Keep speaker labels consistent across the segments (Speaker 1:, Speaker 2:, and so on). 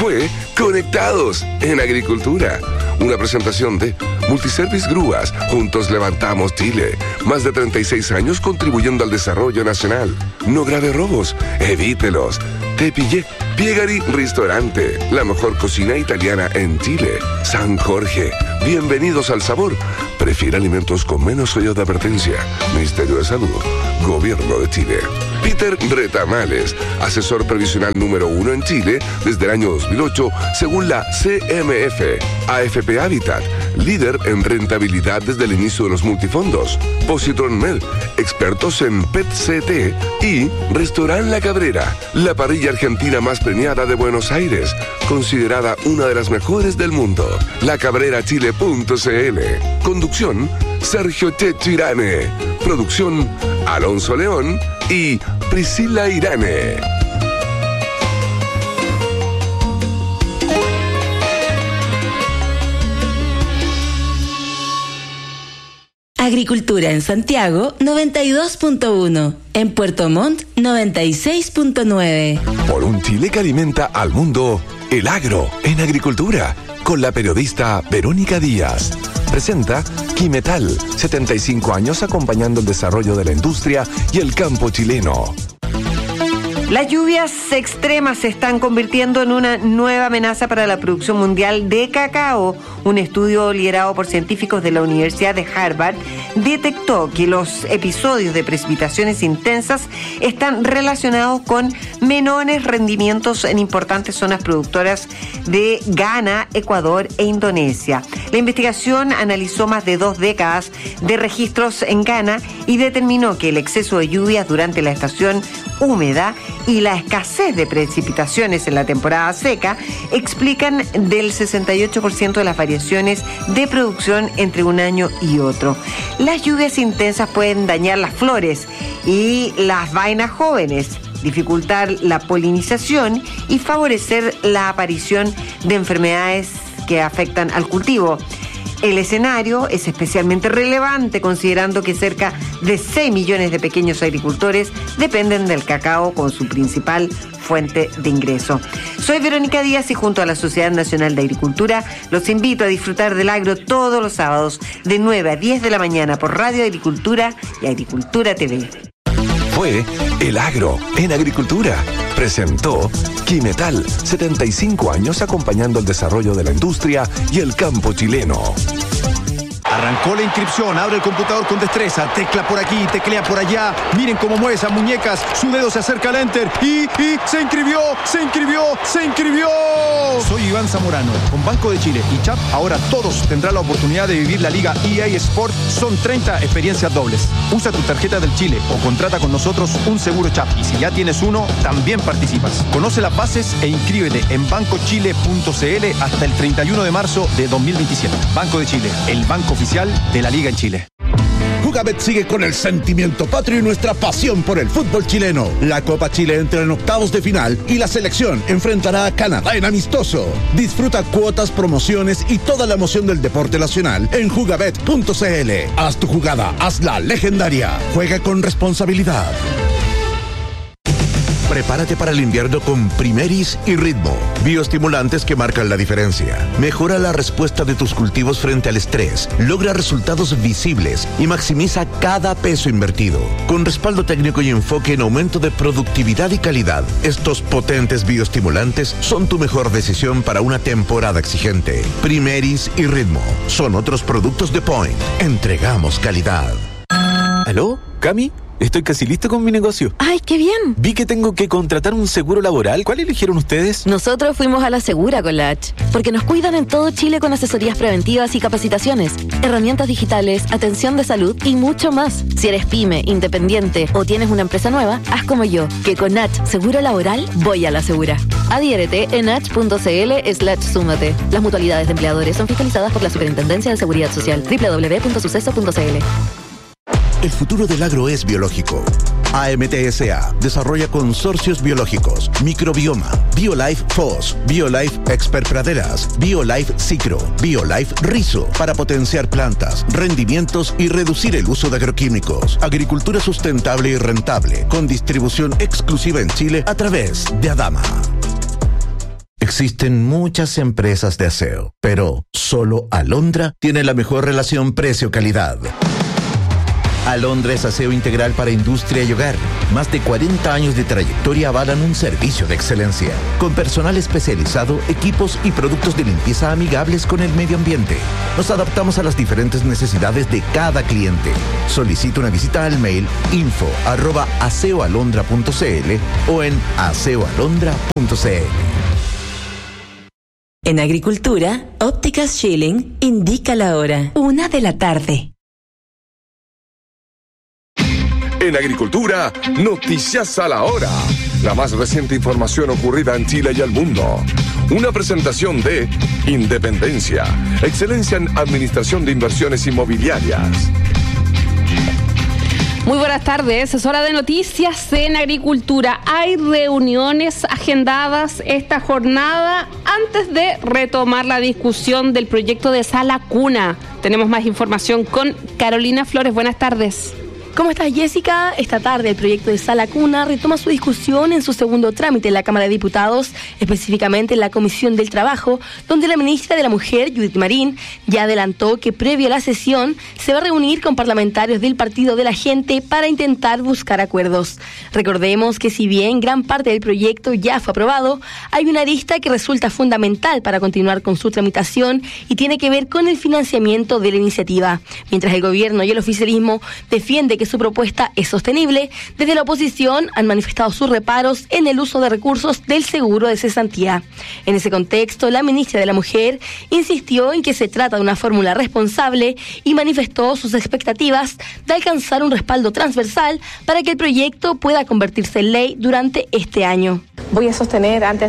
Speaker 1: fue Conectados en Agricultura. Una presentación de Multiservice Grúas. Juntos levantamos Chile. Más de 36 años contribuyendo al desarrollo nacional. No grave robos, evítelos. Te pillé. Piegari Restaurante, la mejor cocina italiana en Chile. San Jorge, bienvenidos al sabor. Prefiere alimentos con menos sellos de advertencia. Ministerio de Salud, Gobierno de Chile. Peter Retamales, asesor previsional número 1 en Chile desde el año 2008, según la CMF. AFP Habitat, líder en rentabilidad desde el inicio de los multifondos. Positron Med, expertos en PET-CT. Y Restaurant La Cabrera, la parrilla argentina más premiada de Buenos Aires, considerada una de las mejores del mundo. lacabrerachile.cl. Conducción, Sergio Checho Irane. Producción, Alonso León y Priscila Irane.
Speaker 2: Agricultura en Santiago, 92.1. En Puerto Montt, 96.9.
Speaker 1: Por un Chile que alimenta al mundo, el agro en agricultura. Con la periodista Verónica Díaz. Presenta Quimetal, 75 años acompañando el desarrollo de la industria y el campo chileno.
Speaker 3: Las lluvias extremas se están convirtiendo en una nueva amenaza para la producción mundial de cacao. Un estudio liderado por científicos de la Universidad de Harvard detectó que los episodios de precipitaciones intensas están relacionados con menores rendimientos en importantes zonas productoras de Ghana, Ecuador e Indonesia. La investigación analizó más de 2 décadas de registros en Ghana y determinó que el exceso de lluvias durante la estación húmeda y la escasez de precipitaciones en la temporada seca explican del 68% de las variaciones de producción entre un año y otro. Las lluvias intensas pueden dañar las flores y las vainas jóvenes, dificultar la polinización y favorecer la aparición de enfermedades que afectan al cultivo. El escenario es especialmente relevante considerando que cerca de 6 millones de pequeños agricultores dependen del cacao como su principal fuente de ingreso. Soy Verónica Díaz y junto a la Sociedad Nacional de Agricultura los invito a disfrutar del agro todos los sábados de 9 a 10 de la mañana por Radio Agricultura y Agricultura TV.
Speaker 1: Fue El Agro en Agricultura. Presentó Quimetal, 75 años acompañando el desarrollo de la industria y el campo chileno.
Speaker 4: Arrancó la inscripción, abre el computador con destreza, tecla por aquí, teclea por allá. Miren cómo mueve esas muñecas, su dedo se acerca al enter y se inscribió. Soy Iván Zamorano, con Banco de Chile y CHAP, ahora todos tendrán la oportunidad de vivir la Liga EA Sport. Son 30 experiencias dobles. Usa tu tarjeta del Chile o contrata con nosotros un seguro CHAP. Y si ya tienes uno, también participas. Conoce las bases e inscríbete en bancochile.cl hasta el 31 de marzo de 2027. Banco de Chile, el banco oficial de la Liga en Chile.
Speaker 5: Jugabet sigue con el sentimiento patrio y nuestra pasión por el fútbol chileno. La Copa Chile entra en octavos de final y la selección enfrentará a Canadá en amistoso. Disfruta cuotas, promociones y toda la emoción del deporte nacional en jugabet.cl. Haz tu jugada, hazla legendaria. Juega con responsabilidad. Prepárate para el invierno con Primeris y Ritmo, bioestimulantes que marcan la diferencia. Mejora la respuesta de tus cultivos frente al estrés, logra resultados visibles y maximiza cada peso invertido. Con respaldo técnico y enfoque en aumento de productividad y calidad, estos potentes bioestimulantes son tu mejor decisión para una temporada exigente. Primeris y Ritmo son otros productos de Point. Entregamos calidad.
Speaker 6: ¿Aló? ¿Cami? Estoy casi listo con mi negocio.
Speaker 7: ¡Ay, qué bien!
Speaker 6: Vi que tengo que contratar un seguro laboral. ¿Cuál eligieron ustedes?
Speaker 7: Nosotros fuimos a la Segura con la H, porque nos cuidan en todo Chile con asesorías preventivas y capacitaciones, herramientas digitales, atención de salud y mucho más. Si eres pyme, independiente o tienes una empresa nueva, haz como yo, que con H Seguro Laboral voy a la Segura. Adhiérete en h.cl/súmate. Las mutualidades de empleadores son fiscalizadas por la Superintendencia de Seguridad Social. www.suceso.cl.
Speaker 5: El futuro del agro es biológico. AMTSA desarrolla consorcios biológicos, microbioma, BioLife FOS, BioLife Expert Praderas, BioLife Cicro, BioLife Rizo, para potenciar plantas, rendimientos y reducir el uso de agroquímicos. Agricultura sustentable y rentable, con distribución exclusiva en Chile a través de Adama. Existen muchas empresas de aseo, pero solo Alondra tiene la mejor relación precio-calidad. Alondra es aseo integral para industria y hogar. Más de 40 años de trayectoria avalan un servicio de excelencia, con personal especializado, equipos y productos de limpieza amigables con el medio ambiente. Nos adaptamos a las diferentes necesidades de cada cliente. Solicita una visita al mail info@aseoalondra.cl o en aseoalondra.cl.
Speaker 2: En Agricultura, Ópticas Schilling indica la hora, 1:00 p.m.
Speaker 1: En Agricultura, noticias a la hora. La más reciente información ocurrida en Chile y el mundo. Una presentación de Independencia, excelencia en administración de inversiones inmobiliarias.
Speaker 8: Muy buenas tardes, es hora de noticias en Agricultura. Hay reuniones agendadas esta jornada antes de retomar la discusión del proyecto de Sala Cuna. Tenemos más información con Carolina Flores. Buenas tardes.
Speaker 9: ¿Cómo estás, Jessica? Esta tarde el proyecto de Sala Cuna retoma su discusión en su segundo trámite en la Cámara de Diputados, específicamente en la Comisión del Trabajo, donde la ministra de la Mujer, Judith Marín, ya adelantó que previo a la sesión se va a reunir con parlamentarios del Partido de la Gente para intentar buscar acuerdos. Recordemos que si bien gran parte del proyecto ya fue aprobado, hay una arista que resulta fundamental para continuar con su tramitación y tiene que ver con el financiamiento de la iniciativa. Mientras el gobierno y el oficialismo defienden que su propuesta es sostenible, desde la oposición han manifestado sus reparos en el uso de recursos del seguro de cesantía. En ese contexto, la ministra de la Mujer insistió en que se trata de una fórmula responsable y manifestó sus expectativas de alcanzar un respaldo transversal para que el proyecto pueda convertirse en ley durante este año.
Speaker 10: Voy a sostener, antes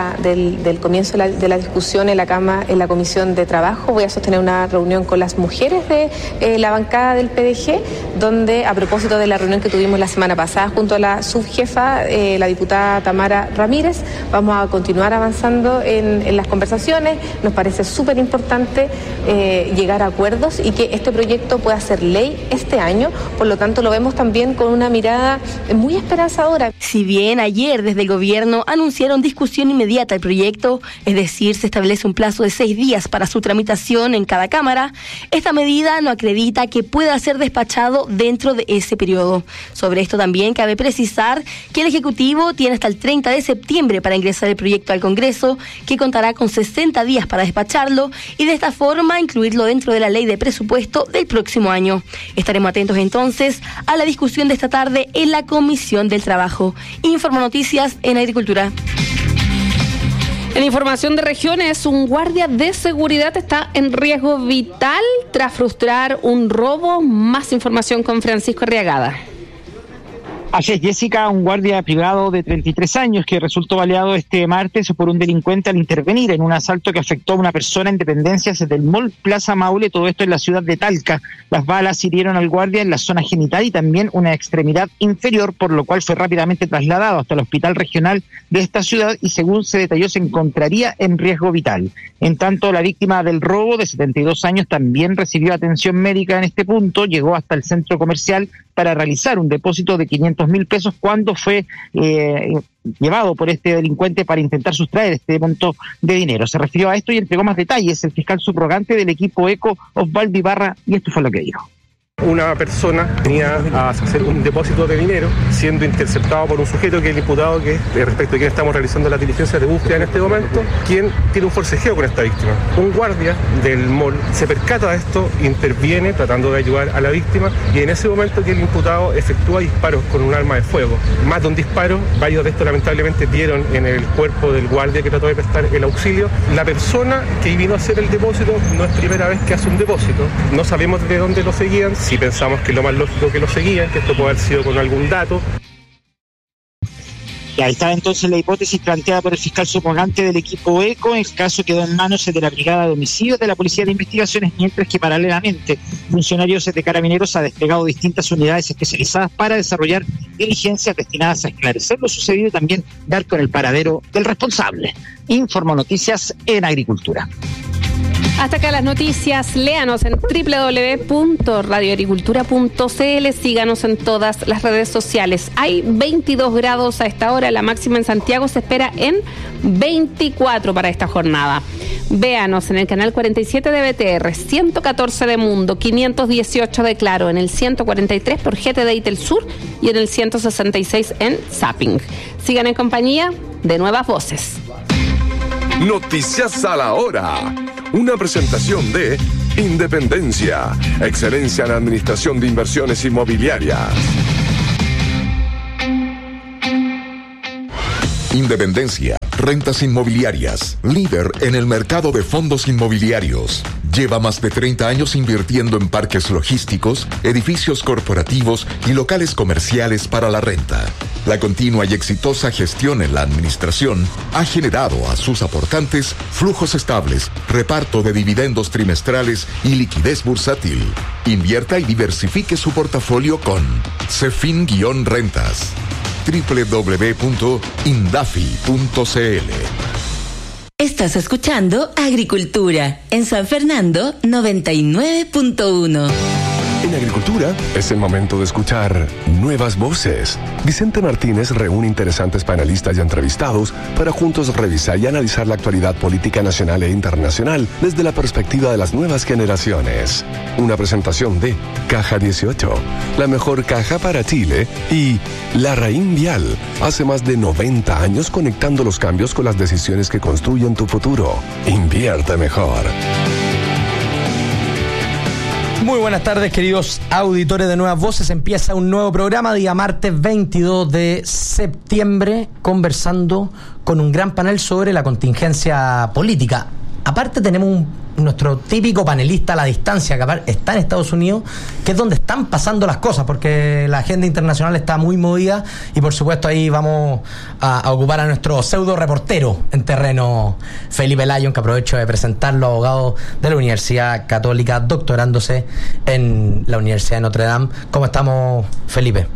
Speaker 10: del comienzo de la discusión en la Comisión de Trabajo, voy a sostener una reunión con las mujeres de la bancada del PDG, donde, a propósito de la reunión que tuvimos la semana pasada junto a la subjefa, la diputada Tamara Ramírez, vamos a continuar avanzando en las conversaciones. Nos parece súper importante llegar a acuerdos y que este proyecto pueda ser ley este año. Por lo tanto, lo vemos también con una mirada muy esperanzadora.
Speaker 9: Si bien ayer desde el gobierno anunciaron discusión inmediata del proyecto, es decir, se establece un plazo de 6 días para su tramitación en cada cámara, esta medida no acredita que pueda ser despachado dentro de ese periodo. Sobre esto también cabe precisar que el Ejecutivo tiene hasta el 30 de septiembre para ingresar el proyecto al Congreso, que contará con 60 días para despacharlo y de esta forma incluirlo dentro de la ley de presupuesto del próximo año. Estaremos atentos entonces a la discusión de esta tarde en la Comisión del Trabajo. Informo Noticias en Agricultura.
Speaker 8: En información de regiones, un guardia de seguridad está en riesgo vital tras frustrar un robo. Más información con Francisco Arriagada.
Speaker 11: Así es, Jessica, un guardia privado de 33 años que resultó baleado este martes por un delincuente al intervenir en un asalto que afectó a una persona en dependencias del Mall Plaza Maule, todo esto en la ciudad de Talca. Las balas hirieron al guardia en la zona genital y también una extremidad inferior, por lo cual fue rápidamente trasladado hasta el hospital regional de esta ciudad y, según se detalló, se encontraría en riesgo vital. En tanto, la víctima del robo, de 72 años, también recibió atención médica en este punto, llegó hasta el centro comercial para realizar un depósito de 500.000 pesos cuando fue llevado por este delincuente para intentar sustraer este monto de dinero. Se refirió a esto y entregó más detalles el fiscal subrogante del equipo ECO, Osvaldo Ibarra, y esto fue lo que dijo.
Speaker 12: Una persona venía a hacer un depósito de dinero siendo interceptado por un sujeto que es el imputado, que respecto a quien estamos realizando la diligencia de búsqueda en este momento, quien tiene un forcejeo con esta víctima. Un guardia del mall se percata de esto, interviene tratando de ayudar a la víctima y en ese momento que el imputado efectúa disparos con un arma de fuego. Más de un disparo, varios de estos lamentablemente dieron en el cuerpo del guardia que trató de prestar el auxilio. La persona que vino a hacer el depósito no es primera vez que hace un depósito, no sabemos de dónde lo seguían. Si pensamos que es lo más lógico que lo seguían, que esto puede haber sido con algún dato.
Speaker 11: Y ahí está entonces la hipótesis planteada por el fiscal subrogante del equipo ECO. El caso quedó en manos de la Brigada de Homicidios de la Policía de Investigaciones, mientras que paralelamente funcionarios de Carabineros ha desplegado distintas unidades especializadas para desarrollar diligencias destinadas a esclarecer lo sucedido y también dar con el paradero del responsable. Informo Noticias en Agricultura.
Speaker 8: Hasta acá las noticias. Léanos en www.radioagricultura.cl. Síganos en todas las redes sociales. Hay 22 grados a esta hora. La máxima en Santiago se espera en 24 para esta jornada. Véanos en el canal 47 de BTR, 114 de Mundo, 518 de Claro, en el 143 por GTD Telsur y en el 166 en Zapping. Sigan en compañía de Nuevas Voces.
Speaker 1: Noticias a la hora. Una presentación de Independencia, excelencia en administración de inversiones inmobiliarias.
Speaker 13: Independencia, rentas inmobiliarias, líder en el mercado de fondos inmobiliarios. Lleva más de 30 años invirtiendo en parques logísticos, edificios corporativos y locales comerciales para la renta. La continua y exitosa gestión en la administración ha generado a sus aportantes flujos estables, reparto de dividendos trimestrales y liquidez bursátil. Invierta y diversifique su portafolio con Cefin-Rentas. www.indafi.cl.
Speaker 2: Estás escuchando Agricultura en San Fernando 99.1.
Speaker 1: En Agricultura es el momento de escuchar Nuevas Voces. Vicente Martínez reúne interesantes panelistas y entrevistados para juntos revisar y analizar la actualidad política nacional e internacional desde la perspectiva de las nuevas generaciones. Una presentación de Caja 18, la mejor caja para Chile, y Larraín Vial, hace más de 90 años conectando los cambios con las decisiones que construyen tu futuro. Invierte mejor.
Speaker 14: Muy buenas tardes, queridos auditores de Nuevas Voces. Empieza un nuevo programa, día martes 22 de septiembre, conversando con un gran panel sobre la contingencia política. Aparte tenemos nuestro típico panelista a la distancia, que está en Estados Unidos, que es donde están pasando las cosas, porque la agenda internacional está muy movida y por supuesto ahí vamos a ocupar a nuestro pseudo reportero en terreno, Felipe Lyon, que aprovecho de presentarlo, abogado de la Universidad Católica, doctorándose en la Universidad de Notre Dame. ¿Cómo estamos, Felipe?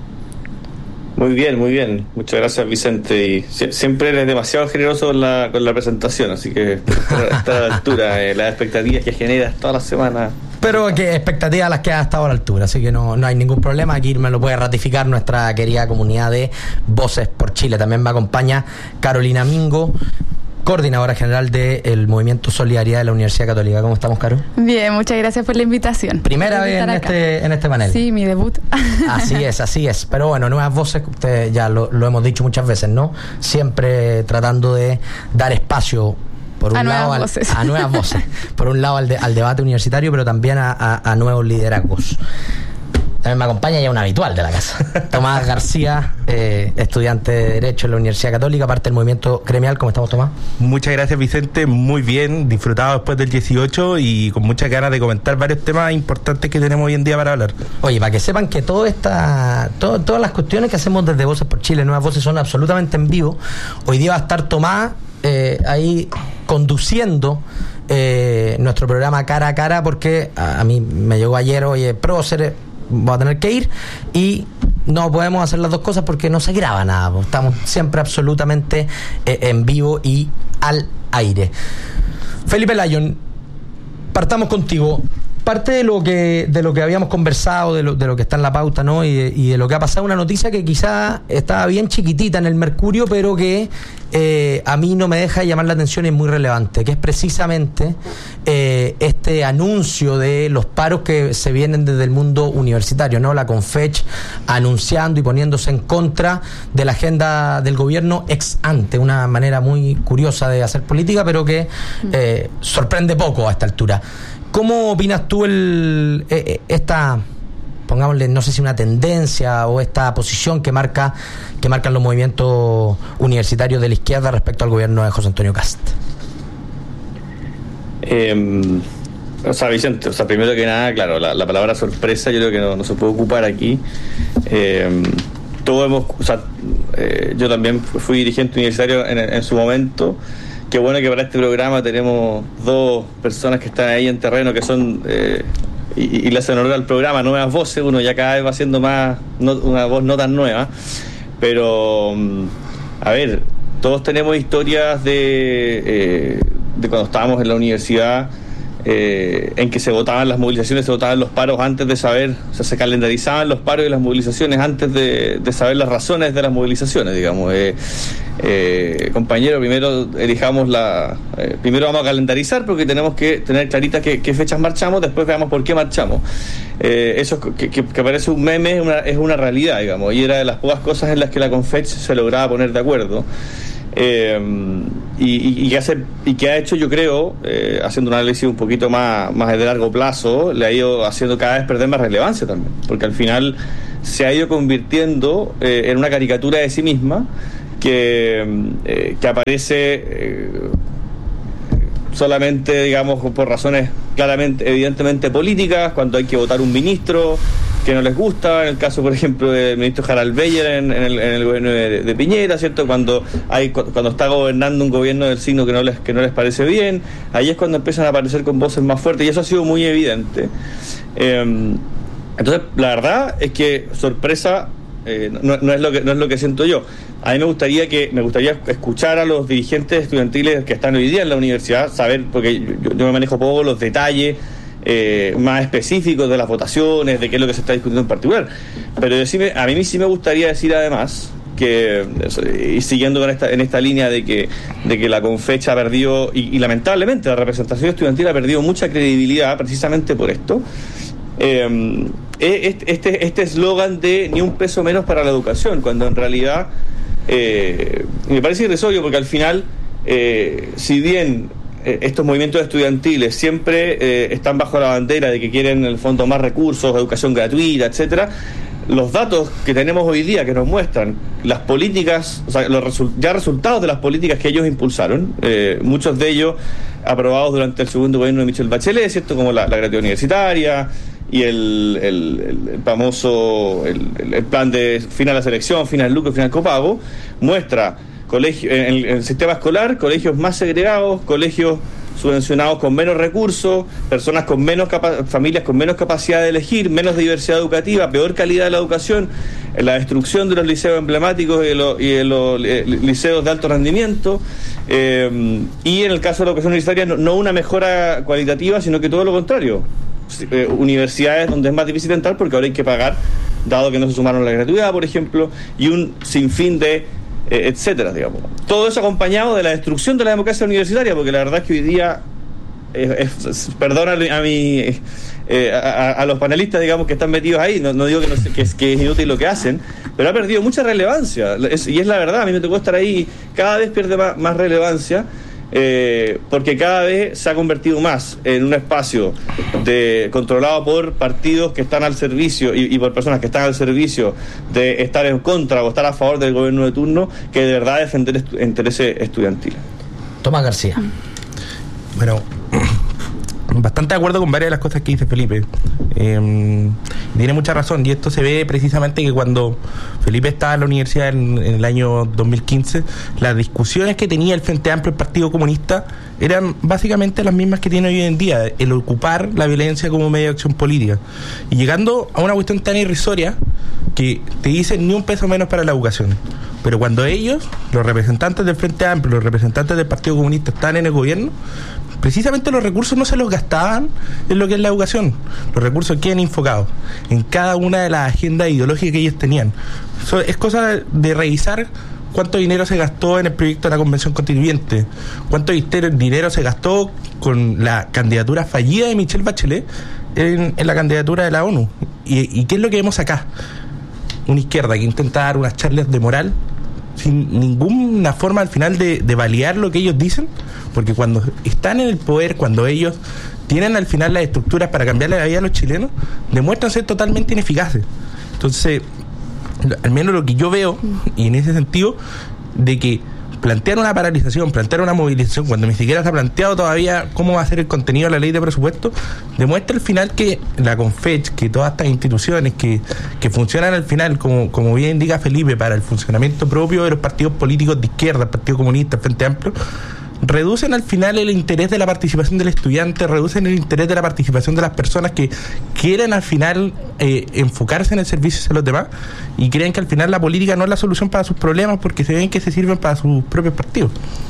Speaker 15: Muy bien, muy bien. Muchas gracias, Vicente. Y siempre eres demasiado generoso con la presentación, así que está a la altura. Las expectativas que generas todas las semanas.
Speaker 14: Pero que expectativas las que ha estado a la altura, así que no hay ningún problema. Aquí me lo puede ratificar nuestra querida comunidad de Voces por Chile. También me acompaña Carolina Mingo, coordinadora general del Movimiento Solidaridad de la Universidad Católica. ¿Cómo estamos, Caro?
Speaker 16: Bien, muchas gracias por la invitación.
Speaker 14: ¿Primera vez en este panel?
Speaker 16: Sí, mi debut.
Speaker 14: Así es. Pero bueno, Nuevas Voces, ustedes ya lo hemos dicho muchas veces, ¿no? Siempre tratando de dar espacio, por un lado, a nuevas voces. Por un lado al debate universitario, pero también a nuevos liderazgos. También me acompaña ya un habitual de la casa, Tomás García, estudiante de Derecho en la Universidad Católica, parte del movimiento gremial. ¿Cómo estamos, Tomás?
Speaker 17: Muchas gracias, Vicente. Muy bien, disfrutado después del 18 y con muchas ganas de comentar varios temas importantes que tenemos hoy en día para hablar.
Speaker 14: Oye, para que sepan que todas las cuestiones que hacemos desde Voces por Chile, Nuevas Voces, son absolutamente en vivo. Hoy día va a estar Tomás ahí conduciendo nuestro programa cara a cara, porque a mí me llegó ayer, oye, prócer, voy a tener que ir y no podemos hacer las dos cosas porque no se graba nada. Estamos siempre absolutamente en vivo y al aire. Felipe Lyon, partamos contigo. Parte de lo que habíamos conversado, de lo que está en la pauta, ¿no? Y de lo que ha pasado, una noticia que quizá estaba bien chiquitita en el Mercurio, pero que a mí no me deja de llamar la atención y es muy relevante, que es precisamente este anuncio de los paros que se vienen desde el mundo universitario, ¿no? La Confech anunciando y poniéndose en contra de la agenda del gobierno ex ante, una manera muy curiosa de hacer política, pero que sorprende poco a esta altura. ¿Cómo opinas tú esta, pongámosle, no sé si una tendencia o esta posición que marcan los movimientos universitarios de la izquierda respecto al gobierno de José Antonio Kast?
Speaker 15: Vicente, primero que nada, claro, la palabra sorpresa yo creo que no se puede ocupar aquí. Yo también fui dirigente universitario en su momento. Qué bueno que para este programa tenemos dos personas que están ahí en terreno, que son y le hacen honor al programa, Nuevas Voces. Uno ya cada vez va siendo más, una voz no tan nueva, pero a ver, todos tenemos historias de cuando estábamos en la universidad, en que se votaban las movilizaciones, se votaban los paros antes de saber, o sea, se calendarizaban los paros y las movilizaciones antes de saber las razones de las movilizaciones, digamos. Compañero, primero primero vamos a calendarizar porque tenemos que tener clarita qué fechas marchamos, después veamos por qué marchamos. Eso que parece un meme es una realidad, digamos, y era de las pocas cosas en las que la Confech se lograba poner de acuerdo. Y que ha hecho, yo creo, haciendo un análisis un poquito más de largo plazo, le ha ido haciendo cada vez perder más relevancia también, porque al final se ha ido convirtiendo en una caricatura de sí misma que aparece solamente, digamos, por razones claramente, evidentemente políticas, cuando hay que votar un ministro que no les gusta, en el caso, por ejemplo, del ministro Harald Beyer en el gobierno de Piñera, ¿cierto? Cuando está gobernando un gobierno del signo que no les parece bien, ahí es cuando empiezan a aparecer con voces más fuertes, y eso ha sido muy evidente. Entonces, la verdad es que sorpresa no es lo que siento yo. A mí me gustaría escuchar a los dirigentes estudiantiles que están hoy día en la universidad, saber, porque yo me manejo poco los detalles más específicos de las votaciones, de qué es lo que se está discutiendo en particular. Pero a mí sí me gustaría decir además que, y siguiendo en esta línea de que la Confech ha perdido, y lamentablemente la representación estudiantil ha perdido mucha credibilidad precisamente por esto. Este eslogan de ni un peso menos para la educación, cuando en realidad me parece irrisorio, porque al final, si bien estos movimientos estudiantiles siempre están bajo la bandera de que quieren en el fondo más recursos, educación gratuita, etcétera, los datos que tenemos hoy día que nos muestran las políticas, o sea, ya resultados de las políticas que ellos impulsaron, muchos de ellos aprobados durante el segundo gobierno de Michelle Bachelet, ¿cierto? Como la gratuidad universitaria y el famoso el plan de fin a la selección, fin al lucro, fin al copago, muestra en el sistema escolar colegios más segregados, colegios subvencionados con menos recursos, personas con familias con menos capacidad de elegir, menos diversidad educativa, peor calidad de la educación, la destrucción de los liceos emblemáticos y de los liceos de alto rendimiento, y en el caso de la educación universitaria no una mejora cualitativa, sino que todo lo contrario. Universidades donde es más difícil entrar porque ahora hay que pagar, dado que no se sumaron la gratuidad, por ejemplo, y un sinfín de etcétera, digamos. Todo eso acompañado de la destrucción de la democracia universitaria, porque la verdad es que hoy día, perdona a los panelistas, digamos, que están metidos ahí, no digo que es inútil lo que hacen, pero ha perdido mucha relevancia, y es la verdad. A mí me tocó estar ahí, cada vez pierde más relevancia, porque cada vez se ha convertido más en un espacio controlado por partidos que están al servicio y por personas que están al servicio de estar en contra o estar a favor del gobierno de turno, que de verdad defender intereses estudiantiles.
Speaker 14: Tomás García.
Speaker 17: Bueno, bastante de acuerdo con varias de las cosas que dice Felipe. Tiene mucha razón, y esto se ve precisamente que cuando Felipe estaba en la universidad en el año 2015, las discusiones que tenía el Frente Amplio, el Partido Comunista, eran básicamente las mismas que tiene hoy en día, el ocupar la violencia como medio de acción política, y llegando a una cuestión tan irrisoria que te dicen ni un peso menos para la educación. Pero cuando ellos, los representantes del Frente Amplio, los representantes del Partido Comunista, están en el gobierno, precisamente los recursos no se los gastaban en lo que es la educación. Los recursos quedan enfocados en cada una de las agendas ideológicas que ellos tenían. Eso es cosa de revisar cuánto dinero se gastó en el proyecto de la Convención Constituyente, cuánto dinero se gastó con la candidatura fallida de Michelle Bachelet en la candidatura de la ONU. ¿Y qué es lo que vemos acá? Una izquierda que intenta dar unas charlas de moral sin ninguna forma al final de validar lo que ellos dicen, porque cuando están en el poder, cuando ellos tienen al final las estructuras para cambiarle la vida a los chilenos, demuestran ser totalmente ineficaces. Entonces, al menos lo que yo veo, y en ese sentido, de que plantear una paralización, plantear una movilización, cuando ni siquiera se ha planteado todavía cómo va a ser el contenido de la ley de presupuesto, demuestra al final que la Confech, que todas estas instituciones que funcionan al final, como bien indica Felipe, para el funcionamiento propio de los partidos políticos de izquierda, el Partido Comunista, el Frente Amplio, reducen al final el interés de la participación del estudiante, reducen el interés de la participación de las personas que quieren al final enfocarse en el servicio hacia los demás, y creen que al final la política no es la solución para sus problemas porque se ven que se sirven para sus propios partidos.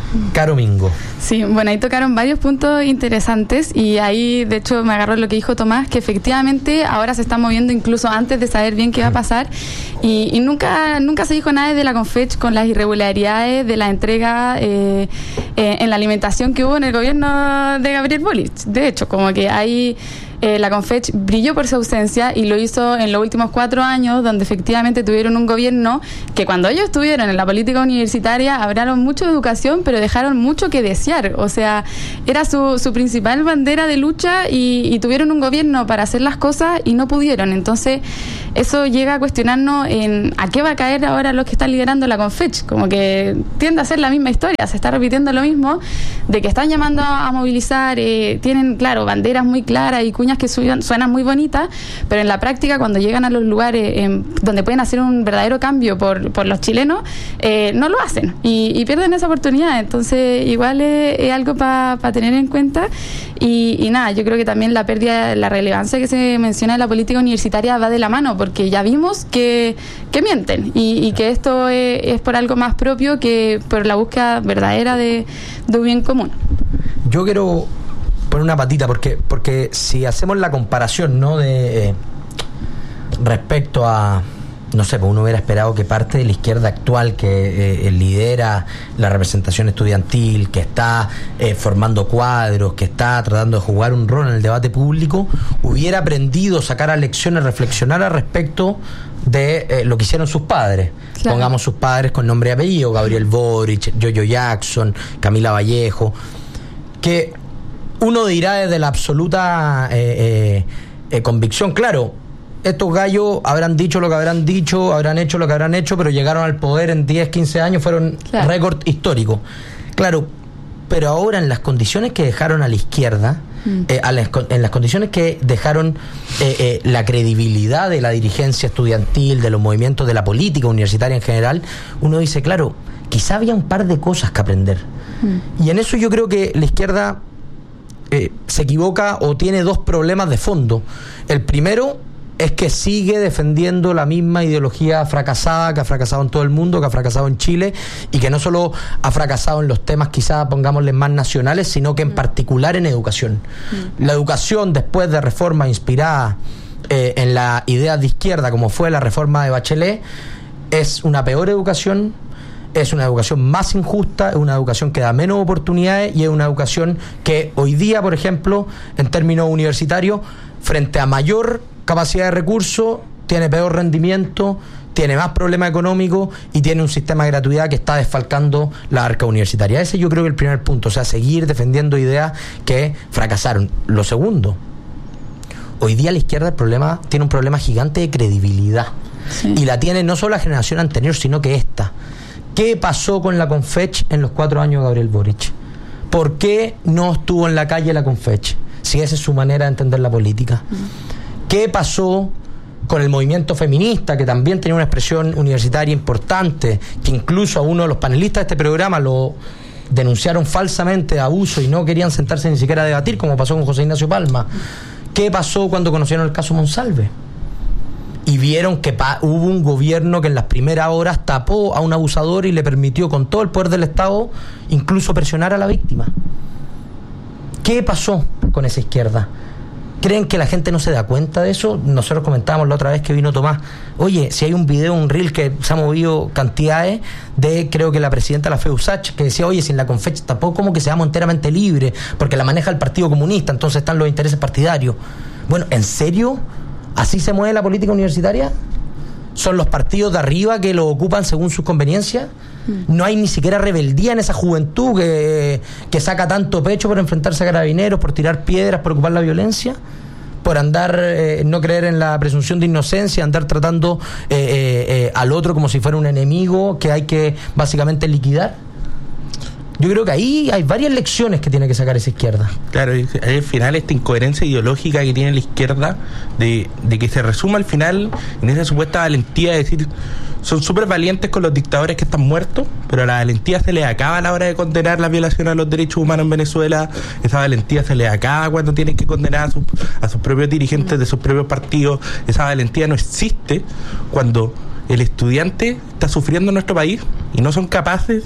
Speaker 14: Caro Mingo.
Speaker 16: Sí, bueno, ahí tocaron varios puntos interesantes y ahí de hecho me agarró lo que dijo Tomás, que efectivamente ahora se está moviendo incluso antes de saber bien qué va a pasar y nunca se dijo nada de la Confech con las irregularidades de la entrega en la alimentación que hubo en el gobierno de Gabriel Boric. De hecho, como que hay... la Confech brilló por su ausencia y lo hizo en los últimos 4 años, donde efectivamente tuvieron un gobierno que cuando ellos estuvieron en la política universitaria hablaron mucho de educación, pero dejaron mucho que desear. O sea, era su principal bandera de lucha y tuvieron un gobierno para hacer las cosas y no pudieron. Entonces, eso llega a cuestionarnos en a qué va a caer ahora los que están liderando la Confech. Como que tiende a ser la misma historia, se está repitiendo lo mismo, de que están llamando a movilizar, tienen, claro, banderas muy claras y que suenan muy bonitas, pero en la práctica cuando llegan a los lugares donde pueden hacer un verdadero cambio por los chilenos, no lo hacen y pierden esa oportunidad. Entonces igual es algo para tener en cuenta y nada, yo creo que también la pérdida, la relevancia que se menciona de la política universitaria va de la mano, porque ya vimos que mienten y que esto es por algo más propio que por la búsqueda verdadera de un bien común.
Speaker 14: Yo quiero poner una patita porque si hacemos la comparación, ¿no?, de respecto a, no sé, pues uno hubiera esperado que parte de la izquierda actual que lidera la representación estudiantil, que está formando cuadros, que está tratando de jugar un rol en el debate público, hubiera aprendido, sacar lecciones, reflexionar al respecto de lo que hicieron sus padres. Claro. Pongamos sus padres con nombre y apellido: Gabriel Boric, Yoyo Jackson, Camila Vallejo, que uno dirá desde la absoluta convicción, claro, estos gallos habrán dicho lo que habrán dicho, habrán hecho lo que habrán hecho, pero llegaron al poder en 10, 15 años, fueron récord histórico. Claro, pero ahora en las condiciones que dejaron a la izquierda, en las condiciones que dejaron la credibilidad de la dirigencia estudiantil, de los movimientos, de la política universitaria en general, uno dice, claro, quizá había un par de cosas que aprender. Y en eso yo creo que la izquierda se equivoca o tiene 2 problemas de fondo. El primero es que sigue defendiendo la misma ideología fracasada que ha fracasado en todo el mundo, que ha fracasado en Chile, y que no solo ha fracasado en los temas quizá pongámosle más nacionales, sino que en particular en educación. La educación, después de reformas inspiradas en la idea de izquierda, como fue la reforma de Bachelet, es una peor educación, es una educación más injusta, es una educación que da menos oportunidades y es una educación que hoy día, por ejemplo, en términos universitarios, frente a mayor capacidad de recursos, tiene peor rendimiento, tiene más problemas económicos y tiene un sistema de gratuidad que está desfalcando la arca universitaria. Ese yo creo que es el primer punto, o sea, seguir defendiendo ideas que fracasaron. Lo segundo, hoy día la izquierda tiene un problema gigante de credibilidad. Sí. Y la tiene no solo la generación anterior, sino que esta. ¿Qué pasó con la Confech en los 4 años de Gabriel Boric? ¿Por qué no estuvo en la calle la Confech? Si esa es su manera de entender la política. ¿Qué pasó con el movimiento feminista, que también tenía una expresión universitaria importante, que incluso a uno de los panelistas de este programa lo denunciaron falsamente de abuso y no querían sentarse ni siquiera a debatir, como pasó con José Ignacio Palma? ¿Qué pasó cuando conocieron el caso Monsalve? Y vieron que hubo un gobierno que en las primeras horas tapó a un abusador y le permitió, con todo el poder del Estado, incluso presionar a la víctima. ¿Qué pasó con esa izquierda? ¿Creen que la gente no se da cuenta de eso? Nosotros comentábamos la otra vez que vino Tomás, oye, si hay un video, un reel que se ha movido cantidades de, creo que la presidenta de la FEUSACH, que decía, oye, sin la Confech tampoco como que seamos enteramente libres, porque la maneja el Partido Comunista, entonces están los intereses partidarios. Bueno, ¿en serio? ¿Así se mueve la política universitaria? ¿Son los partidos de arriba que lo ocupan según sus conveniencias? No hay ni siquiera rebeldía en esa juventud que saca tanto pecho por enfrentarse a carabineros, por tirar piedras, por ocupar la violencia, por andar, no creer en la presunción de inocencia, andar tratando al otro como si fuera un enemigo que hay que básicamente liquidar. Yo creo que ahí hay varias lecciones que tiene que sacar esa izquierda.
Speaker 17: Claro, al final esta incoherencia ideológica que tiene la izquierda de que se resuma al final en esa supuesta valentía de decir, son súper valientes con los dictadores que están muertos, pero la valentía se les acaba a la hora de condenar la violación a los derechos humanos en Venezuela. Esa valentía se les acaba cuando tienen que condenar a sus propios dirigentes de sus propios partidos. Esa valentía no existe cuando el estudiante está sufriendo en nuestro país y no son capaces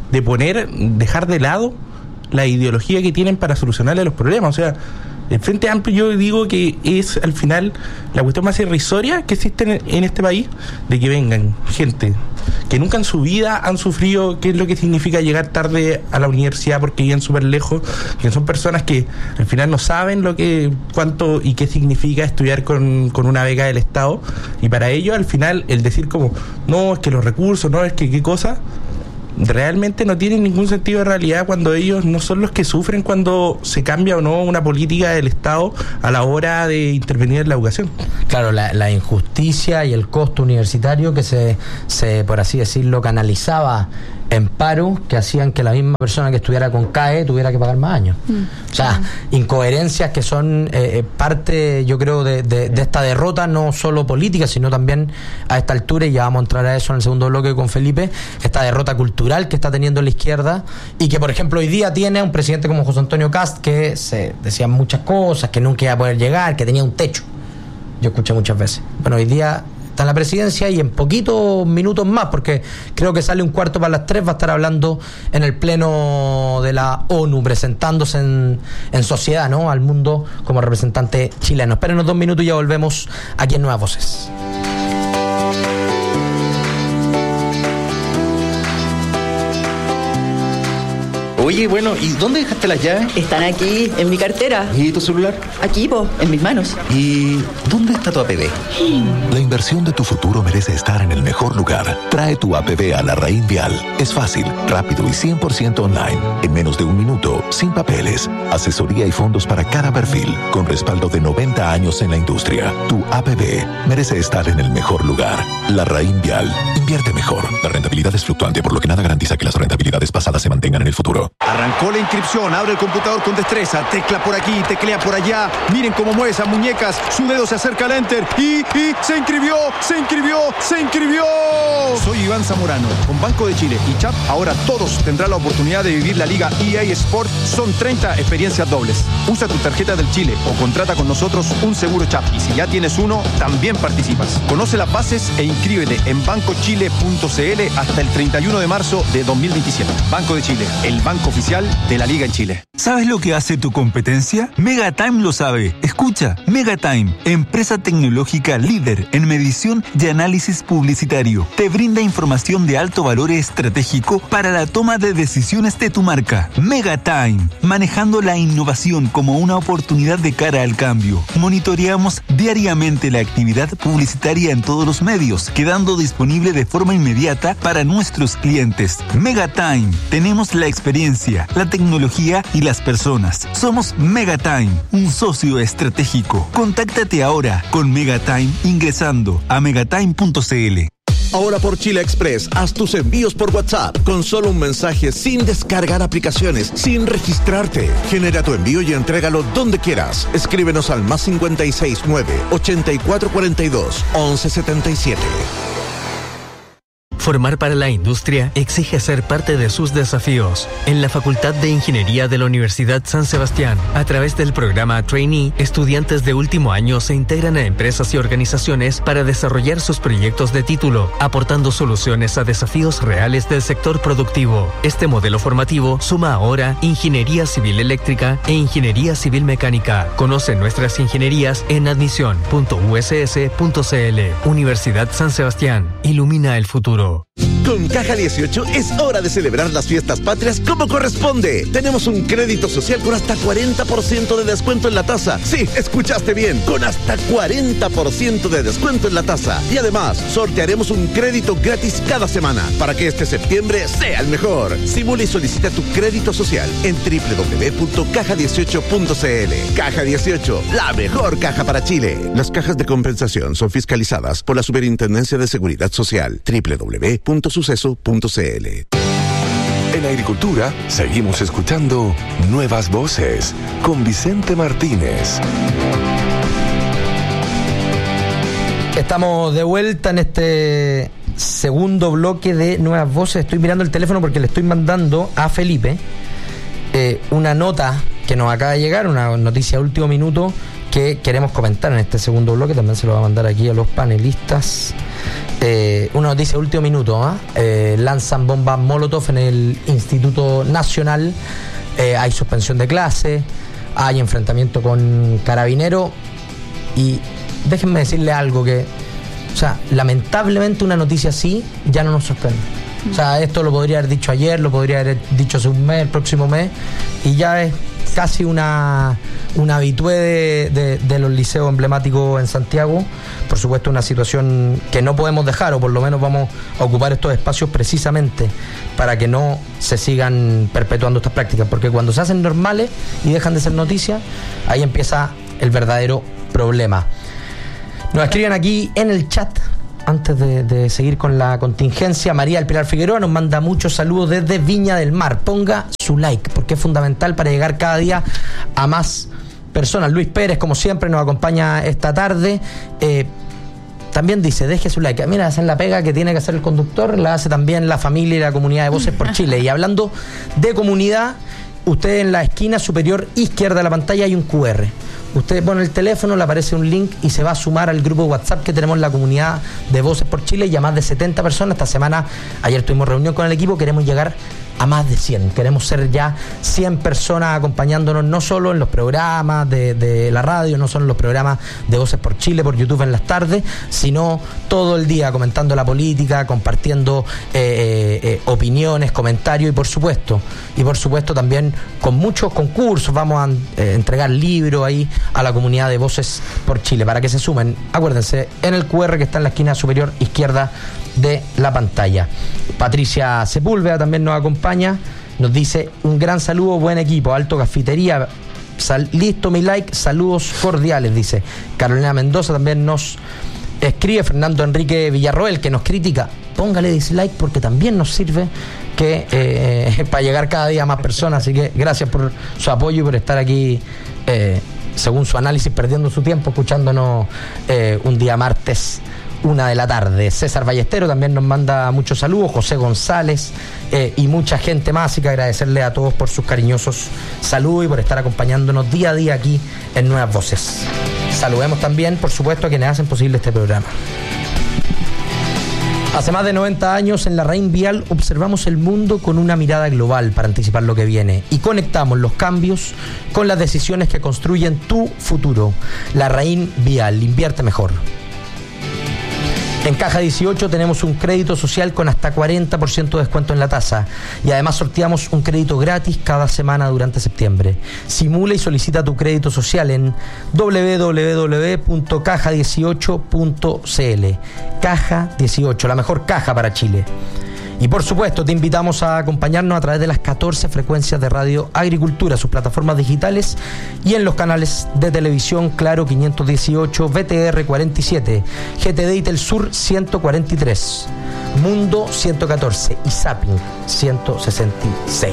Speaker 17: dejar de lado la ideología que tienen para solucionarle los problemas. O sea, el Frente Amplio, yo digo que es al final la cuestión más irrisoria que existe en este país, de que vengan gente que nunca en su vida han sufrido qué es lo que significa llegar tarde a la universidad porque viven súper lejos, que son personas que al final no saben cuánto y qué significa estudiar con una beca del Estado, y para ellos al final el decir como, no, es que los recursos, no, es que qué cosa, realmente no tienen ningún sentido de realidad cuando ellos no son los que sufren cuando se cambia o no una política del Estado a la hora de intervenir en la educación.
Speaker 14: Claro, la injusticia y el costo universitario que se por así decirlo, canalizaba en paro, que hacían que la misma persona que estuviera con CAE tuviera que pagar más años. O sea, incoherencias que son parte, yo creo, de esta derrota, no solo política, sino también a esta altura, y ya vamos a entrar a eso en el segundo bloque con Felipe, esta derrota cultural que está teniendo la izquierda, y que por ejemplo hoy día tiene a un presidente como José Antonio Kast, que se decían muchas cosas, que nunca iba a poder llegar, que tenía un techo. Yo escuché muchas veces. Bueno, hoy día está en la presidencia, y en poquitos minutos más, porque creo que sale 2:45, va a estar hablando en el pleno de la ONU, presentándose en sociedad, ¿no?, al mundo como representante chileno. Espérenos 2 minutos y ya volvemos aquí en Nuevas Voces.
Speaker 18: Oye, bueno, ¿y dónde dejaste las llaves?
Speaker 19: Están aquí, en mi cartera.
Speaker 18: ¿Y tu celular?
Speaker 19: Aquí, en mis manos.
Speaker 18: ¿Y dónde está tu APB?
Speaker 20: La inversión de tu futuro merece estar en el mejor lugar. Trae tu APB a Larraín Vial. Es fácil, rápido y 100% online. En menos de 1 minuto, sin papeles. Asesoría y fondos para cada perfil, con respaldo de 90 años en la industria. Tu APB merece estar en el mejor lugar. Larraín Vial. Invierte mejor. La rentabilidad es fluctuante, por lo que nada garantiza que las rentabilidades pasadas se mantengan en el futuro.
Speaker 4: Arrancó la inscripción, abre el computador con destreza, tecla por aquí, teclea por allá, miren cómo mueve esas muñecas, su dedo se acerca al enter y se inscribió. Soy Iván Zamorano, con Banco de Chile y CHAP, ahora todos tendrán la oportunidad de vivir la Liga EA Sport, son 30 experiencias dobles. Usa tu tarjeta del Chile o contrata con nosotros un seguro CHAP, y si ya tienes uno, también participas. Conoce las bases e inscríbete en bancochile.cl hasta el 31 de marzo de 2027. Banco de Chile, el banco oficial de la Liga en Chile.
Speaker 21: ¿Sabes lo que hace tu competencia? Megatime lo sabe. Escucha, Megatime, empresa tecnológica líder en medición y análisis publicitario, te brinda información de alto valor estratégico para la toma de decisiones de tu marca. Megatime, manejando la innovación como una oportunidad de cara al cambio. Monitoreamos diariamente la actividad publicitaria en todos los medios, quedando disponible de forma inmediata para nuestros clientes. Megatime, tenemos la experiencia, la tecnología y las personas. Somos Megatime, un socio estratégico. Contáctate ahora con Megatime ingresando a megatime.cl.
Speaker 5: Ahora por Chile Express, haz tus envíos por WhatsApp con solo un mensaje, sin descargar aplicaciones, sin registrarte. Genera tu envío y entrégalo donde quieras. Escríbenos al +569 8442 1177.
Speaker 22: Formar para la industria exige ser parte de sus desafíos. En la Facultad de Ingeniería de la Universidad San Sebastián, a través del programa Trainee, estudiantes de último año se integran a empresas y organizaciones para desarrollar sus proyectos de título, aportando soluciones a desafíos reales del sector productivo. Este modelo formativo suma ahora Ingeniería Civil Eléctrica e Ingeniería Civil Mecánica. Conoce nuestras ingenierías en admisión.uss.cl. Universidad San Sebastián. Ilumina el futuro.
Speaker 5: Con Caja 18 es hora de celebrar las fiestas patrias como corresponde. Tenemos un crédito social con hasta 40% de descuento en la tasa. Sí, escuchaste bien, con hasta 40% de descuento en la tasa. Y además, sortearemos un crédito gratis cada semana para que este septiembre sea el mejor. Simula y solicita tu crédito social en www.caja18.cl. Caja 18, la mejor caja para Chile. Las cajas de compensación son fiscalizadas por la Superintendencia de Seguridad Social. www.suceso.cl.
Speaker 1: En Agricultura seguimos escuchando Nuevas Voces con Vicente Martínez.
Speaker 14: Estamos de vuelta en este segundo bloque de Nuevas Voces. Estoy mirando el teléfono porque le estoy mandando a Felipe una nota que nos acaba de llegar, una noticia de último minuto que queremos comentar en este segundo bloque. También se lo va a mandar aquí a los panelistas. una noticia de último minuto, lanzan bombas Molotov en el Instituto Nacional, hay suspensión de clase, hay enfrentamiento con Carabineros y déjenme decirle algo que, o sea, lamentablemente una noticia así ya no nos sorprende. O sea, esto lo podría haber dicho ayer, lo podría haber dicho hace un mes, el próximo mes, y ya es casi una habitué de los liceos emblemáticos en Santiago. Por supuesto, una situación que no podemos dejar, o por lo menos vamos a ocupar estos espacios precisamente para que no se sigan perpetuando estas prácticas, porque cuando se hacen normales y dejan de ser noticias, ahí empieza el verdadero problema. Nos escriben aquí en el chat, antes de seguir con la contingencia. María del Pilar Figueroa nos manda muchos saludos desde Viña del Mar. Ponga su like, porque es fundamental para llegar cada día a más personas. Luis Pérez, como siempre, nos acompaña esta tarde. También dice, deje su like. Mira, hacen la pega que tiene que hacer el conductor, la hace también la familia y la comunidad de Voces por Chile. Y hablando de comunidad, usted en la esquina superior izquierda de la pantalla hay un QR. Usted pone el teléfono, le aparece un link y se va a sumar al grupo de WhatsApp que tenemos en la comunidad de Voces por Chile, y a más de 70 personas. Esta semana, ayer tuvimos reunión con el equipo, queremos llegar a más de 100. Queremos ser ya 100 personas acompañándonos, no solo en los programas de la radio, no solo en los programas de Voces por Chile, por YouTube en las tardes, sino todo el día comentando la política, compartiendo opiniones, comentarios y por supuesto también con muchos concursos. Vamos a entregar libros ahí a la comunidad de Voces por Chile para que se sumen. Acuérdense, en el QR que está en la esquina superior izquierda de la pantalla. Patricia Sepúlveda también nos acompaña, nos dice un gran saludo, buen equipo, Alto Cafetería, listo mi like, saludos cordiales, dice. Carolina Mendoza también nos escribe. Fernando Enrique Villarroel, que nos critica, póngale dislike porque también nos sirve que para llegar cada día a más personas, así que gracias por su apoyo y por estar aquí, según su análisis, perdiendo su tiempo escuchándonos un día martes 1 de la tarde. César Ballestero también nos manda muchos saludos, José González y mucha gente más, así que agradecerle a todos por sus cariñosos saludos y por estar acompañándonos día a día aquí en Nuevas Voces. Saludemos también, por supuesto, a quienes hacen posible este programa. Hace más de 90 años en la Raín Vial observamos el mundo con una mirada global para anticipar lo que viene y conectamos los cambios con las decisiones que construyen tu futuro. La Raín Vial, invierte mejor. En Caja 18 tenemos un crédito social con hasta 40% de descuento en la tasa y además sorteamos un crédito gratis cada semana durante septiembre. Simula y solicita tu crédito social en www.caja18.cl. Caja 18, la mejor caja para Chile. Y por supuesto te invitamos a acompañarnos a través de las 14 frecuencias de Radio Agricultura, sus plataformas digitales y en los canales de televisión Claro 518, VTR 47, GTD y Telsur 143, Mundo 114 y Zapping 166.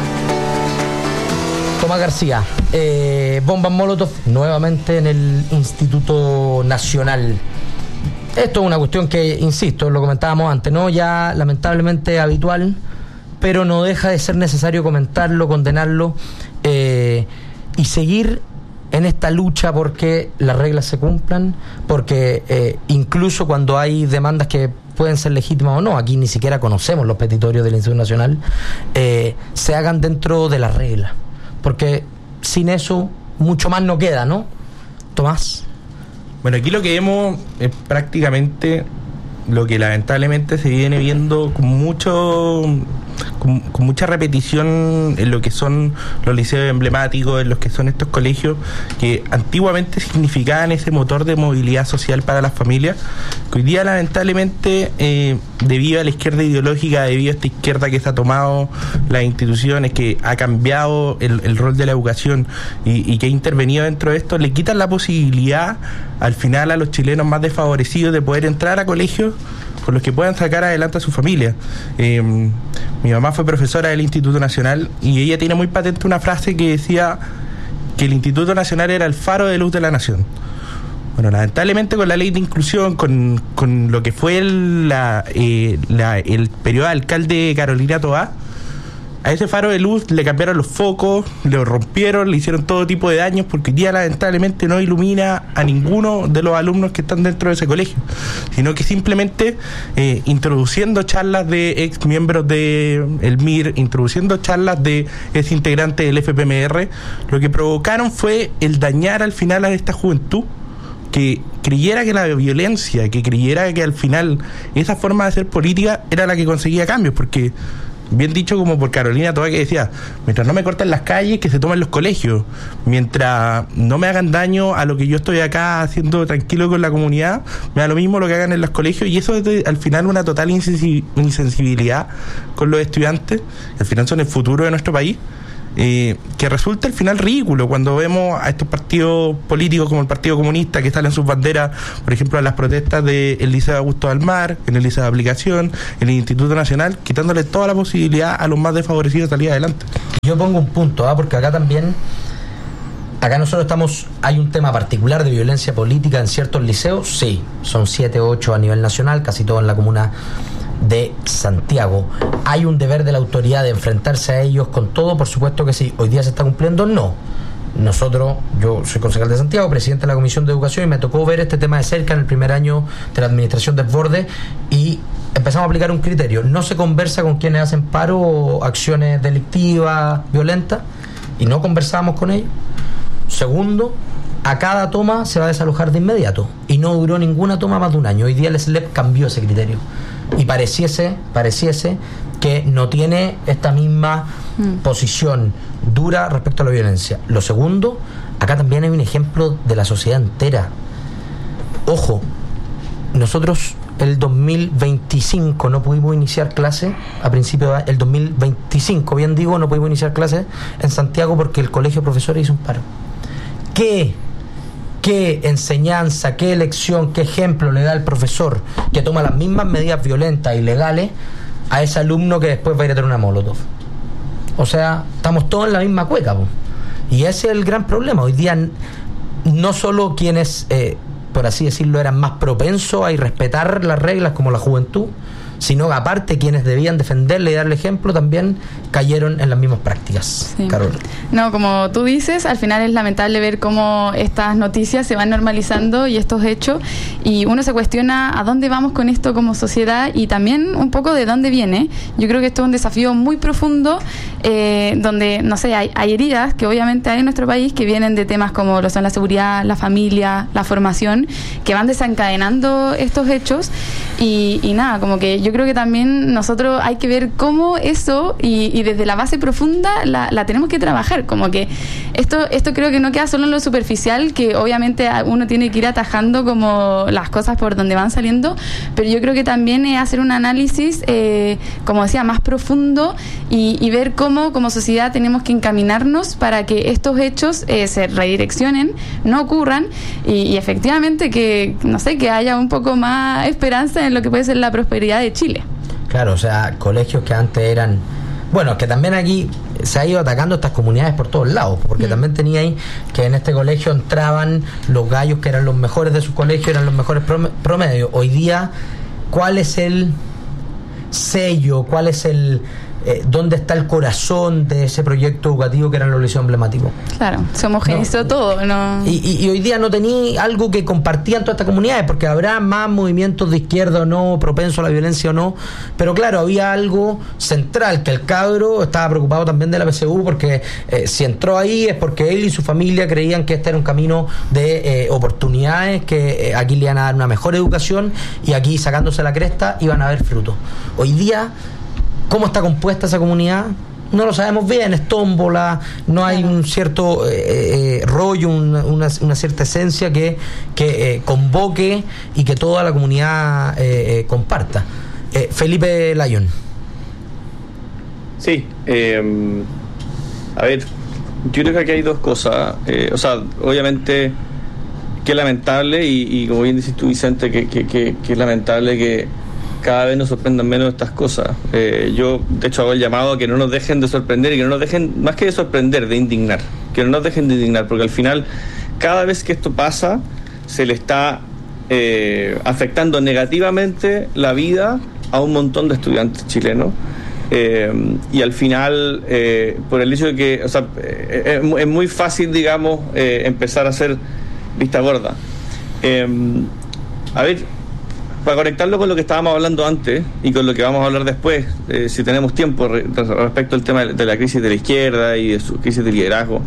Speaker 14: Tomás García, bombas Molotov nuevamente en el Instituto Nacional. Esto es una cuestión que, insisto, lo comentábamos antes, ¿no? Ya lamentablemente habitual, pero no deja de ser necesario comentarlo, condenarlo y seguir en esta lucha porque las reglas se cumplan, porque incluso cuando hay demandas que pueden ser legítimas o no, aquí ni siquiera conocemos los petitorios del Instituto Nacional, se hagan dentro de las reglas, porque sin eso mucho más no queda, ¿no? Tomás.
Speaker 17: Bueno, aquí lo que vemos es prácticamente lo que lamentablemente se viene viendo con mucha repetición en lo que son los liceos emblemáticos, en los que son estos colegios que antiguamente significaban ese motor de movilidad social para las familias, que hoy día lamentablemente debido a la izquierda ideológica, debido a esta izquierda que se ha tomado las instituciones, que ha cambiado el rol de la educación y que ha intervenido dentro de esto, le quitan la posibilidad al final a los chilenos más desfavorecidos de poder entrar a colegios con los que puedan sacar adelante a su familia. Mi mamá fue profesora del Instituto Nacional y ella tiene muy patente una frase que decía que el Instituto Nacional era el faro de luz de la nación. Bueno, lamentablemente con la ley de inclusión, con lo que fue el periodo de alcalde Carolina Toá, A ese faro de luz le cambiaron los focos, lo rompieron, le hicieron todo tipo de daños, porque hoy día lamentablemente no ilumina a ninguno de los alumnos que están dentro de ese colegio, sino que simplemente introduciendo charlas de ex miembros del MIR, introduciendo charlas de ex integrantes del FPMR, lo que provocaron fue el dañar al final a esta juventud, que creyera que la violencia, que creyera que al final esa forma de hacer política era la que conseguía cambios, porque bien dicho como por Carolina Toa, que decía, mientras no me corten las calles, que se tomen los colegios, mientras no me hagan daño a lo que yo estoy acá haciendo tranquilo con la comunidad, me da lo mismo lo que hagan en los colegios, y eso es al final una total insensibilidad con los estudiantes, que al final son el futuro de nuestro país, que resulta al final ridículo cuando vemos a estos partidos políticos como el Partido Comunista, que salen sus banderas, por ejemplo, a las protestas del Liceo Augusto Dalmar, en el Liceo de Aplicación, en el Instituto Nacional, quitándole toda la posibilidad a los más desfavorecidos de salir adelante.
Speaker 14: Yo pongo un punto, porque acá también, nosotros hay un tema particular de violencia política en ciertos liceos, sí, son 7 o 8 a nivel nacional, casi todo en la comuna de Santiago. ¿Hay un deber de la autoridad de enfrentarse a ellos con todo? Por supuesto que sí. ¿Hoy día se está cumpliendo? No. Yo soy concejal de Santiago, presidente de la Comisión de Educación, y me tocó ver este tema de cerca en el primer año de la administración Desbordes, y empezamos a aplicar un criterio. No se conversa con quienes hacen paro o acciones delictivas, violentas, y no conversamos con ellos. Segundo, a cada toma se va a desalojar de inmediato, y no duró ninguna toma más de un año. Hoy día el SLEP cambió ese criterio, y pareciese que no tiene esta misma posición dura respecto a la violencia. Lo segundo, acá también hay un ejemplo de la sociedad entera. Ojo, nosotros el 2025 no pudimos iniciar clase, a principio del 2025, bien digo, no pudimos iniciar clase en Santiago porque el colegio de profesores hizo un paro. ¿Qué enseñanza, qué lección, qué ejemplo le da el profesor que toma las mismas medidas violentas y legales a ese alumno que después va a ir a tener una molotov? O sea, estamos todos en la misma cueca, po. Y ese es el gran problema. Hoy día no solo quienes, por así decirlo, eran más propensos a irrespetar las reglas, como la juventud, sino aparte quienes debían defenderle y darle ejemplo también cayeron en las mismas prácticas. Sí. Carol.
Speaker 16: No, como tú dices, al final es lamentable ver cómo estas noticias se van normalizando y estos hechos, y uno se cuestiona a dónde vamos con esto como sociedad y también un poco de dónde viene. Yo creo que esto es un desafío muy profundo, donde, no sé, hay heridas que obviamente hay en nuestro país que vienen de temas como lo son la seguridad, la familia, la formación, que van desencadenando estos hechos, y nada, como que yo creo que también nosotros hay que ver cómo eso y desde la base profunda la tenemos que trabajar, como que esto creo que no queda solo en lo superficial, que obviamente uno tiene que ir atajando como las cosas por donde van saliendo, pero yo creo que también es hacer un análisis, como decía, más profundo y ver cómo como sociedad tenemos que encaminarnos para que estos hechos se redireccionen, no ocurran y efectivamente que, no sé, que haya un poco más esperanza en lo que puede ser la prosperidad de Chile.
Speaker 14: Claro, o sea, colegios que antes eran... Bueno, que también aquí se ha ido atacando estas comunidades por todos lados, porque también tenía ahí que en este colegio entraban los gallos que eran los mejores de su colegio, eran los mejores promedios. Hoy día, ¿cuál es el sello? ¿Cuál es el... dónde está el corazón de ese proyecto educativo que eran los liceos emblemáticos?
Speaker 16: Claro, se homogeneizó todo, ¿no?
Speaker 14: Y hoy día no tenía algo que compartían todas estas comunidades, porque habrá más movimientos de izquierda o no, propenso a la violencia o no, pero claro, había algo central, que el cabro estaba preocupado también de la PSU, porque si entró ahí es porque él y su familia creían que este era un camino de oportunidades, que aquí le iban a dar una mejor educación y aquí, sacándose la cresta, iban a ver frutos. Hoy día, ¿cómo está compuesta esa comunidad? No lo sabemos bien, es tómbola, no hay un cierto rollo, una cierta esencia que convoque y que toda la comunidad comparta. Felipe Layún.
Speaker 15: Sí, a ver, yo creo que aquí hay dos cosas. O sea, obviamente que es lamentable y como bien dices tú, Vicente, que es lamentable que cada vez nos sorprendan menos estas cosas. Yo, de hecho, hago el llamado a que no nos dejen de sorprender y que no nos dejen, más que de sorprender, de indignar. Que no nos dejen de indignar, porque al final, cada vez que esto pasa, se le está afectando negativamente la vida a un montón de estudiantes chilenos. Y al final, por el hecho de que, o sea, es muy fácil, digamos, empezar a hacer vista gorda. A ver, para conectarlo con lo que estábamos hablando antes y con lo que vamos a hablar después, si tenemos tiempo, respecto al tema de la crisis de la izquierda y de su crisis de liderazgo.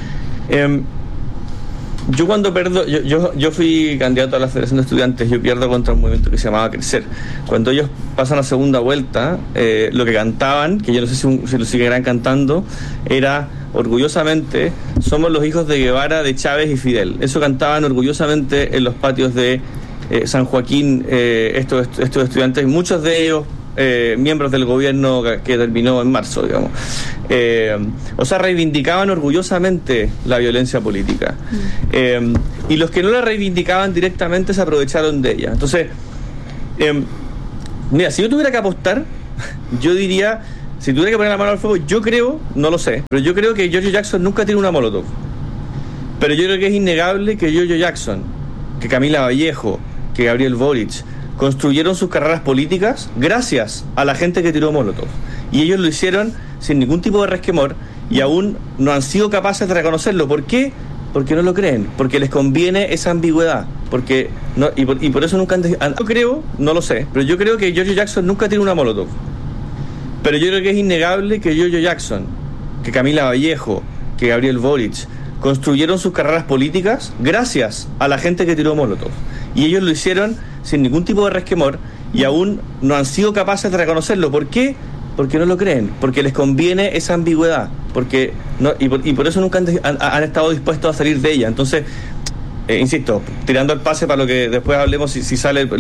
Speaker 15: Yo cuando yo fui candidato a la Federación de Estudiantes, yo pierdo contra un movimiento que se llamaba Crecer. Cuando ellos pasan a segunda vuelta, lo que cantaban, que yo no sé si lo seguirán cantando, era orgullosamente: somos los hijos de Guevara, de Chávez y Fidel. Eso cantaban orgullosamente en los patios de San Joaquín, estos estudiantes, muchos de ellos miembros del gobierno que terminó en marzo, digamos. O sea, reivindicaban orgullosamente la violencia política. Y los que no la reivindicaban directamente se aprovecharon de ella. Entonces, mira, si yo tuviera que apostar, yo diría, si tuviera que poner la mano al fuego, yo creo, no lo sé, pero yo creo que Giorgio Jackson nunca tiene una molotov. Pero yo creo que es innegable que Giorgio Jackson, que Camila Vallejo, que Gabriel Boric construyeron sus carreras políticas gracias a la gente que tiró molotov. Y ellos lo hicieron sin ningún tipo de resquemor y aún no han sido capaces de reconocerlo. ¿Por qué? Porque no lo creen, porque les conviene esa ambigüedad, porque no, y por eso nunca yo creo, no lo sé, pero yo creo que Giorgio Jackson nunca tiene una molotov. Pero yo creo que es innegable que Giorgio Jackson, que Camila Vallejo, que Gabriel Boric construyeron sus carreras políticas gracias a la gente que tiró molotov. Y ellos lo hicieron sin ningún tipo de resquemor y aún no han sido capaces de reconocerlo. ¿Por qué? Porque no lo creen, porque les conviene esa ambigüedad, porque no, y por eso nunca han estado dispuestos a salir de ella. Entonces, insisto, tirando el pase para lo que después hablemos si sale